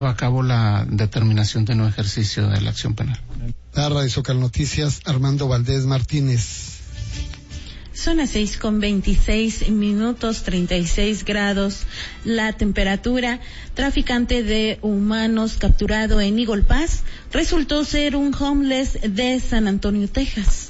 a cabo la determinación de no ejercicio de la acción penal. La Radio Zócalo Noticias, Armando Valdés Martínez. Son las 6:26, 36 grados la temperatura. Traficante de humanos capturado en Eagle Pass resultó ser un homeless de San Antonio, Texas.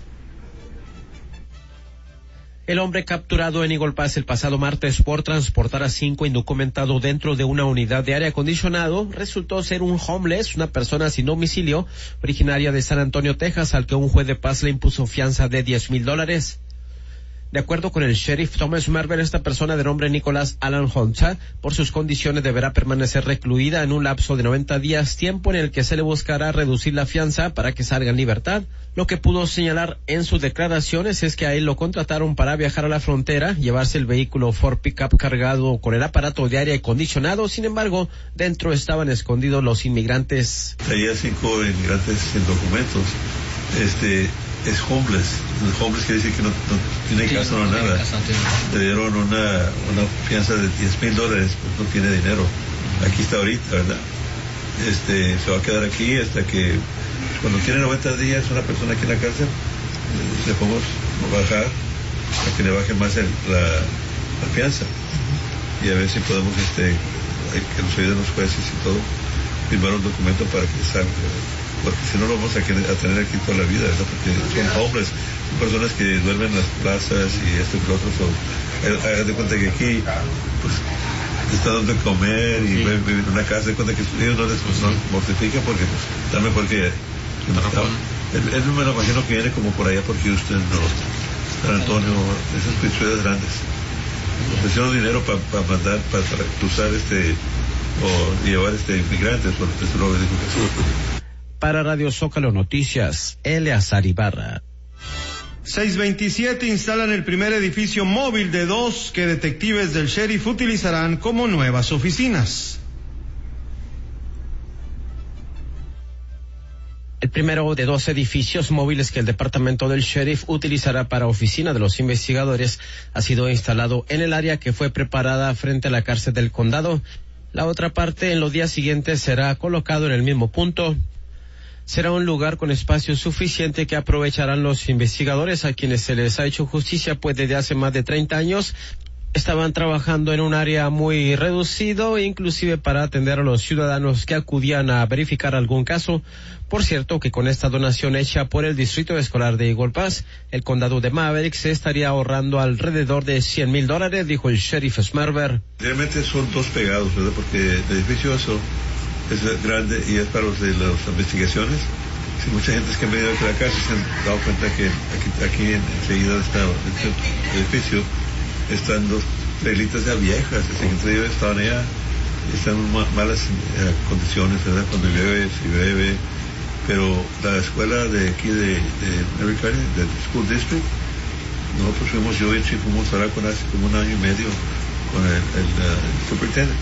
El hombre capturado en Eagle Pass el pasado martes por transportar a 5 indocumentados dentro de una unidad de aire acondicionado resultó ser un homeless, una persona sin domicilio, originaria de San Antonio, Texas, al que un juez de paz le impuso fianza de $10,000. De acuerdo con el sheriff Thomas Marvel, esta persona de nombre Nicholas Alan Honza, por sus condiciones deberá permanecer recluida en un lapso de 90 días, tiempo en el que se le buscará reducir la fianza para que salga en libertad. Lo que pudo señalar en sus declaraciones es que a él lo contrataron para viajar a la frontera, llevarse el vehículo Ford Pickup cargado con el aparato de aire acondicionado. Sin embargo, dentro estaban escondidos los inmigrantes. Había 5 inmigrantes sin documentos. Es homeless. El homeless quiere decir que no tiene casa, no nada. Le dieron una fianza de $10,000, pues no tiene dinero. Aquí está ahorita, ¿verdad? Se va a quedar aquí hasta que, cuando tiene 90 días una persona aquí en la cárcel, le podemos bajar para que le baje más la fianza. Y a ver si podemos, que nos ayuden los jueces y todo, firmar un documento para que salga. Porque si no lo vamos a tener aquí toda la vida, ¿verdad? Porque son hombres, son personas que duermen en las plazas y esto y lo otro. Hagan de cuenta que aquí, pues, está dando de comer y viven en una casa. De cuenta que ellos no les mortifican porque, pues, está mejor que no estaban. Él me lo imagino que viene como por allá por Houston, San Antonio, esas ciudades grandes. Ofrecieron dinero para mandar, para cruzar o llevar inmigrantes, porque eso lo dijo Jesús. Para Radio Zócalo Noticias, Eleazar Ibarra. 627 instalan el primer edificio móvil de 2 que detectives del sheriff utilizarán como nuevas oficinas. El primero de 2 edificios móviles que el departamento del sheriff utilizará para oficina de los investigadores ha sido instalado en el área que fue preparada frente a la cárcel del condado. La otra parte en los días siguientes será colocado en el mismo punto. Será un lugar con espacio suficiente que aprovecharán los investigadores, a quienes se les ha hecho justicia, pues desde hace más de 30 años estaban trabajando en un área muy reducido, inclusive para atender a los ciudadanos que acudían a verificar algún caso. Por cierto, que con esta donación hecha por el Distrito Escolar de Eagle Pass, el condado de Maverick se estaría ahorrando alrededor de $100,000, dijo el sheriff Smerver. Realmente son 2 pegados, ¿verdad? Porque el edificio es grande y es para los de las investigaciones. Sí, mucha gente que han venido a la cárcel se han dado cuenta que aquí enseguida está el edificio, están 2 trailitas ya viejas, así que entre ellos estaban allá, están en malas condiciones, ¿verdad? Cuando llueve, si llueve, pero la escuela de aquí de Mary Carey, del School District, nosotros fuimos a hablar con hace como 1 año y medio con el superintendente.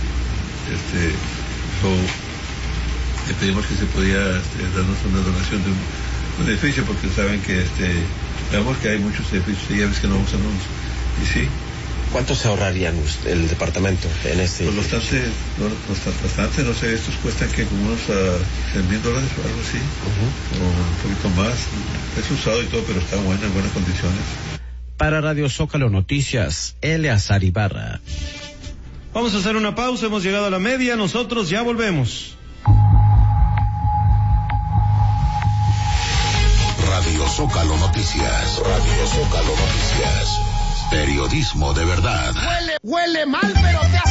Le pedimos que se podía darnos una donación de un edificio, porque saben que sabemos que hay muchos edificios y ya ves que no usan unos. Y sí. ¿Cuánto se ahorrarían el departamento en este? Pues bastante, no sé, estos cuestan que como unos $100,000 o algo así, o un poquito más. Es usado y todo, pero está bueno, en buenas condiciones. Para Radio Zócalo Noticias, Eleazar Ibarra. Vamos a hacer una pausa, hemos llegado a la media, nosotros ya volvemos. Radio Zócalo Noticias. Radio Zócalo Noticias. Periodismo de verdad. Huele mal, pero te hace